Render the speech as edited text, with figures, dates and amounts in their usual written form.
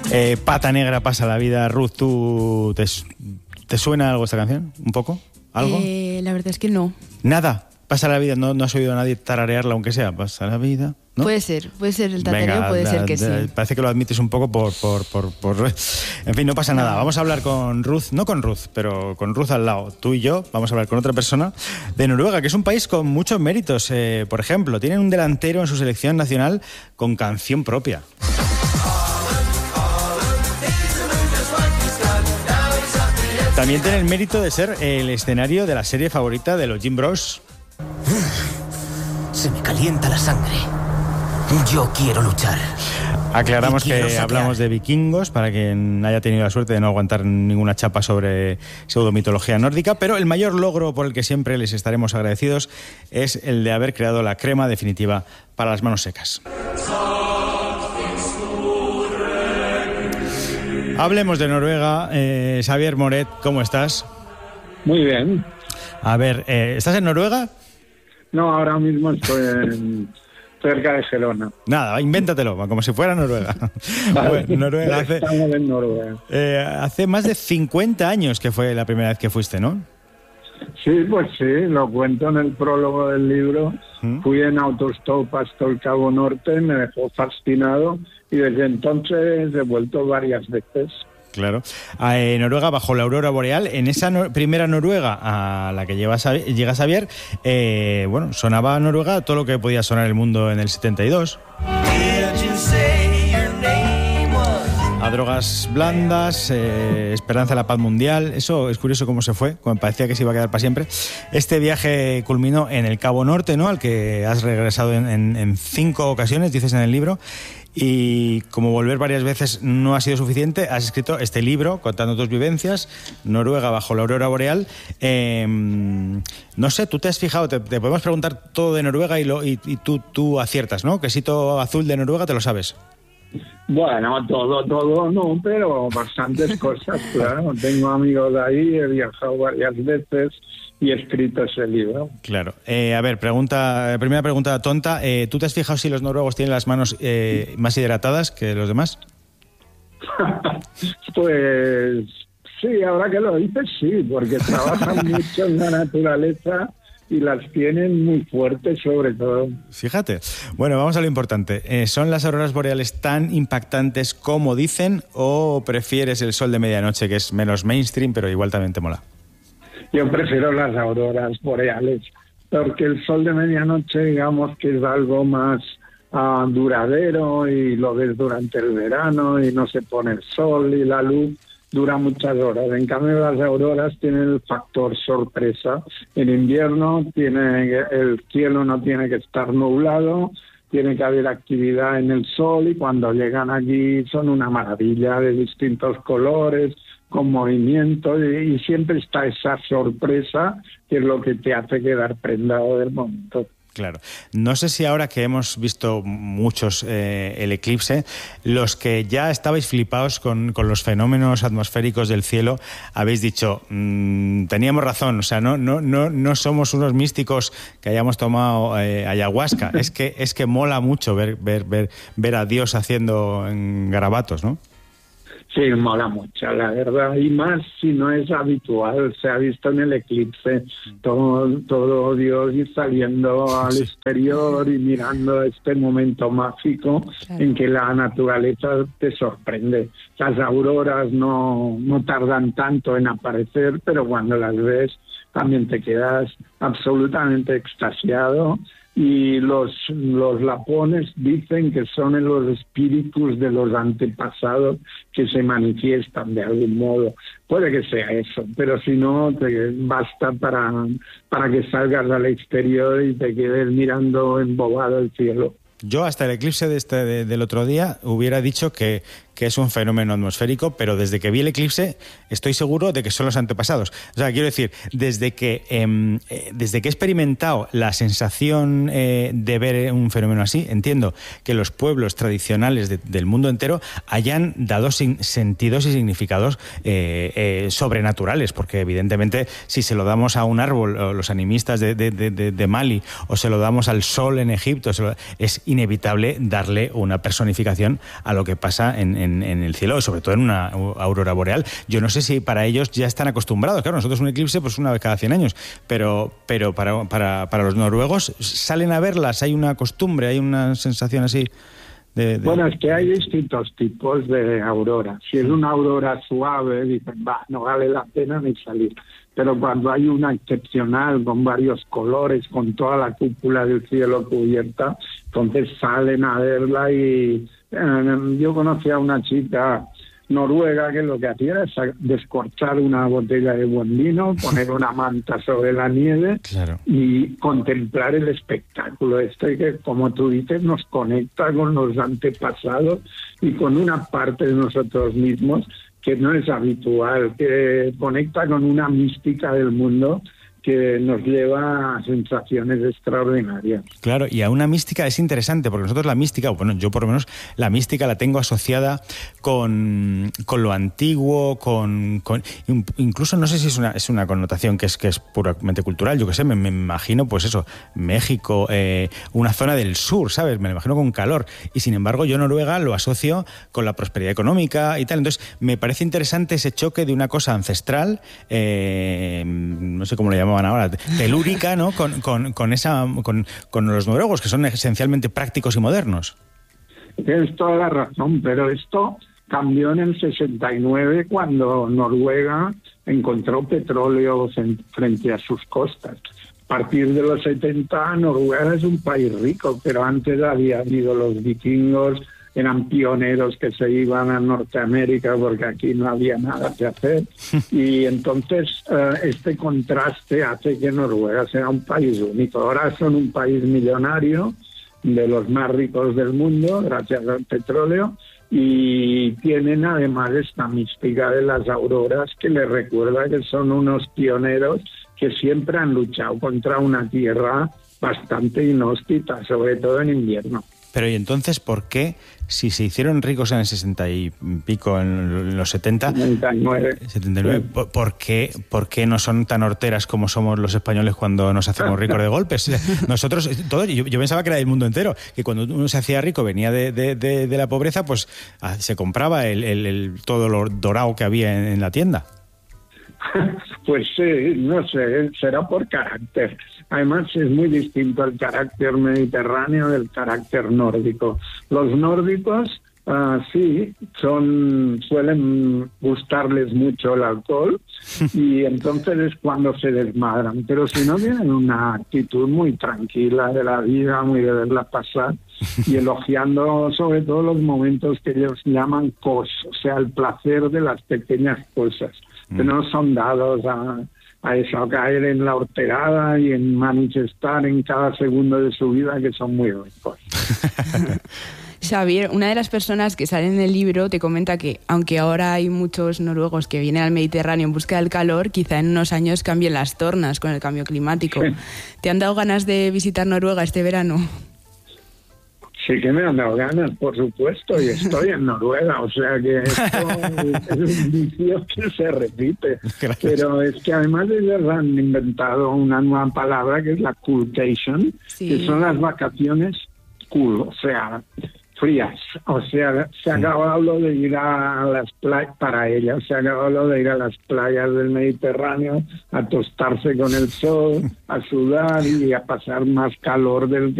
Pata Negra pasa la vida. Ruth, ¿tú te suena algo esta canción? ¿Un poco? ¿Algo? La verdad es que no. Nada. Pasa la vida, no has oído a nadie tararearla, aunque sea. Pasa la vida, ¿no? Puede ser el tatareo, puede ser que sí. Parece que lo admites un poco por... En fin, no pasa nada. Vamos a hablar con Ruth, no con Ruth, pero con Ruth al lado. Tú y yo vamos a hablar con otra persona de Noruega, que es un país con muchos méritos. Por ejemplo, tienen un delantero en su selección nacional con canción propia. También tiene el mérito de ser el escenario de la serie favorita de los Jim Bros. Se me calienta la sangre. Yo quiero luchar. Aclaramos que hablamos de vikingos, para quien haya tenido la suerte de no aguantar ninguna chapa sobre pseudomitología nórdica, pero el mayor logro por el que siempre les estaremos agradecidos es el de haber creado la crema definitiva para las manos secas. Hablemos de Noruega. Xavier Moret, ¿cómo estás? Muy bien. A ver, ¿estás en Noruega? No, ahora mismo estoy cerca de Gerona. Nada, invéntatelo, como si fuera Noruega. Vale. Bueno, Noruega Estamos en Noruega. hace más de 50 años que fue la primera vez que fuiste, ¿no? Sí, pues sí, lo cuento en el prólogo del libro. Fui en autostop hasta el Cabo Norte, me dejó fascinado y desde entonces he vuelto varias veces. Claro. Noruega bajo la aurora boreal. En esa primera Noruega a la que llega Xavier, bueno, sonaba Noruega todo lo que podía sonar el mundo en el 72. A drogas blandas, esperanza de la paz mundial. Eso es curioso cómo se fue, cuando parecía que se iba a quedar para siempre. Este viaje culminó en el Cabo Norte, ¿no? Al que has regresado en 5 ocasiones, dices en el libro. Y como volver varias veces no ha sido suficiente, has escrito este libro contando tus vivencias, Noruega bajo la aurora boreal. No sé, tú te has fijado, te podemos preguntar todo de Noruega y tú aciertas, ¿no? Quesito azul de Noruega, te lo sabes. Bueno, todo no, pero bastantes cosas, claro. Tengo amigos de ahí, he viajado varias veces y he escrito ese libro. Claro. A ver, primera pregunta tonta. ¿Tú te has fijado si los noruegos tienen las manos más hidratadas que los demás? Pues sí, ahora que lo dices, sí, porque trabajan mucho en la naturaleza y las tienen muy fuertes, sobre todo. Fíjate. Bueno, vamos a lo importante. ¿Son las auroras boreales tan impactantes como dicen o prefieres el sol de medianoche, que es menos mainstream, pero igual también te mola? Yo prefiero las auroras boreales, porque el sol de medianoche, digamos que es algo más duradero y lo ves durante el verano y no se pone el sol y la luz dura muchas horas. En cambio, las auroras tienen el factor sorpresa. En invierno el cielo no tiene que estar nublado, tiene que haber actividad en el sol y cuando llegan allí son una maravilla de distintos colores, con movimiento y siempre está esa sorpresa que es lo que te hace quedar prendado del momento. Claro. No sé si ahora que hemos visto muchos el eclipse, los que ya estabais flipados con los fenómenos atmosféricos del cielo, habéis dicho, teníamos razón, o sea, no somos unos místicos que hayamos tomado ayahuasca, es que mola mucho ver a Dios haciendo garabatos, ¿no? Sí, mola mucho, la verdad, y más si no es habitual. Se ha visto en el eclipse todo Dios ir saliendo al exterior y mirando este momento mágico, claro, en que la naturaleza te sorprende. Las auroras no tardan tanto en aparecer, pero cuando las ves también te quedas absolutamente extasiado. Y los lapones dicen que son los espíritus de los antepasados que se manifiestan de algún modo. Puede que sea eso, pero si no, te basta para que salgas al exterior y te quedes mirando embobado el cielo. Yo hasta el eclipse del otro día hubiera dicho que es un fenómeno atmosférico, pero desde que vi el eclipse estoy seguro de que son los antepasados. O sea, quiero decir, desde que he experimentado la sensación de ver un fenómeno así, entiendo que los pueblos tradicionales del mundo entero hayan dado sentidos y significados sobrenaturales, porque evidentemente si se lo damos a un árbol, o los animistas de Mali, o se lo damos al sol en Egipto, es inevitable darle una personificación a lo que pasa en el cielo, sobre todo en una aurora boreal. Yo no sé si para ellos ya están acostumbrados. Claro, nosotros un eclipse pues una vez cada 100 años, pero para los noruegos salen a verlas, hay una costumbre, hay una sensación así. Bueno, es que hay distintos tipos de aurora. Si es una aurora suave, dicen, no vale la pena ni salir. Pero cuando hay una excepcional, con varios colores, con toda la cúpula del cielo cubierta, entonces salen a verla. Y yo conocí a una chica noruega que lo que hacía era descorchar una botella de buen vino, poner una manta sobre la nieve, claro, y contemplar el espectáculo que, como tú dices, nos conecta con los antepasados y con una parte de nosotros mismos que no es habitual, que conecta con una mística del mundo que nos lleva a sensaciones extraordinarias. Claro, y a una mística es interesante, porque nosotros la mística, bueno, yo por lo menos la mística la tengo asociada con lo antiguo, con incluso no sé si es una connotación que es puramente cultural, yo qué sé, me imagino, pues eso, México, una zona del sur, ¿sabes? Me lo imagino con calor, y sin embargo yo Noruega lo asocio con la prosperidad económica y tal, entonces me parece interesante ese choque de una cosa ancestral, no sé cómo le llamaban ahora, telúrica, ¿no? con los noruegos, que son esencialmente prácticos y modernos. Tienes toda la razón, pero esto cambió en el 69 cuando Noruega encontró petróleo frente a sus costas. A partir de los 70, Noruega es un país rico, pero antes había habido los vikingos, eran pioneros que se iban a Norteamérica porque aquí no había nada que hacer, y entonces este contraste hace que Noruega sea un país único. Ahora son un país millonario, de los más ricos del mundo gracias al petróleo, y tienen además esta mística de las auroras que les recuerda que son unos pioneros que siempre han luchado contra una tierra bastante inhóspita, sobre todo en invierno. Pero ¿y entonces por qué, si se hicieron ricos en el 60 y pico, en los 70... 79. ¿Por qué no son tan horteras como somos los españoles cuando nos hacemos ricos de golpes? Nosotros, yo pensaba que era del mundo entero, que cuando uno se hacía rico, venía de la pobreza, pues se compraba todo lo dorado que había en la tienda. Pues sí, no sé, será por carácter. Además es muy distinto el carácter mediterráneo del carácter nórdico. Los nórdicos sí, suelen gustarles mucho el alcohol y entonces es cuando se desmadran. Pero si no, tienen una actitud muy tranquila de la vida, muy de verla pasar y elogiando sobre todo los momentos que ellos llaman kos, o sea, el placer de las pequeñas cosas, que no son dados a eso, a caer en la horterada y en manifestar en cada segundo de su vida que son muy ricos. Xavier, una de las personas que sale en el libro te comenta que, aunque ahora hay muchos noruegos que vienen al Mediterráneo en busca del calor, quizá en unos años cambien las tornas con el cambio climático. ¿Te han dado ganas de visitar Noruega este verano? Sí que me han dado ganas, por supuesto, y estoy en Noruega, o sea que esto es un vicio que se repite. Gracias. Pero es que además ellos han inventado una nueva palabra que es la coolcation, sí, que son las vacaciones cool, o sea, frías. O sea, se ha acabado lo de ir a las playas, para ellas, se ha acabado lo de ir a las playas del Mediterráneo, a tostarse con el sol, a sudar y a pasar más calor del que